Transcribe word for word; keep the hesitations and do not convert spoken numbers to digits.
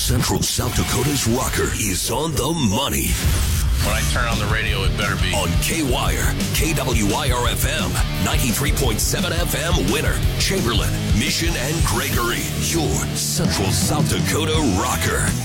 Central South Dakota's rocker is on the money. When I turn on the radio, it better be on K-Wire, K W I R F M, ninety-three point seven F M, Winter, Chamberlain, Mission, and Gregory. Your Central South Dakota rocker.